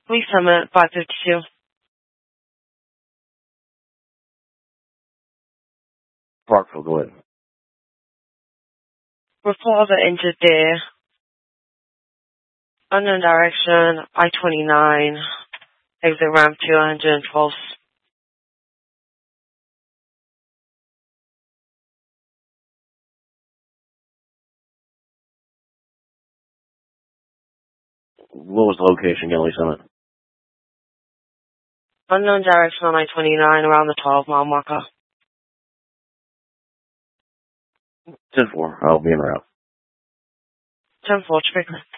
Lee Summit, 552. Parkville, go ahead. Report of an injured deer. Unknown direction, I-29, exit ramp 212. What was the location again, Lee Summit? Unknown direction on I-29 around the 12-mile marker. 10-4. I'll be en route. 10-4, traffic.